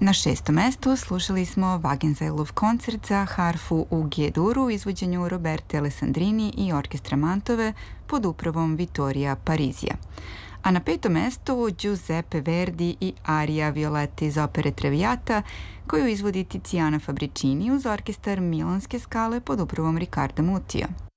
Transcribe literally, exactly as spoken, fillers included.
Na šestom mestu slušali smo Wagenseilov koncert za harfu u G-duru u izvođenju Roberte Alessandrini i orkestra Mantove pod upravom Vittorija Parisija. A na petom mestu Giuseppe Verdi i arija Violette iz opere Traviata, koju izvodi Tiziana Fabricini uz orkestar Milanske skale pod upravom Riccarda Mutija.